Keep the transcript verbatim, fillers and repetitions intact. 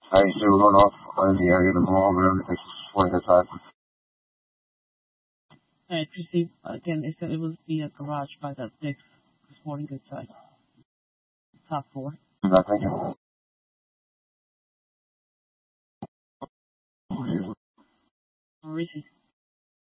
Hey, so we're going off in the area of the mall and everything. Swing outside. And to see again, they said it was the uh, garage by the Dick's Sporting Goods side, top floor. I'm not thinking. Maurice.